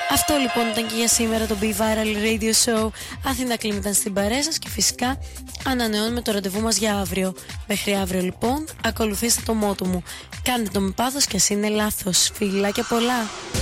Αυτό λοιπόν ήταν και για σήμερα το Be Viral Radio Show. Αθήνα Κλίμ ήταν στην παρέα σας και φυσικά ανανεώνουμε το ραντεβού μας για αύριο. Μέχρι αύριο λοιπόν ακολουθήστε το μότο μου. Κάντε το με πάθος και ας είναι λάθος. Φιλάκια πολλά.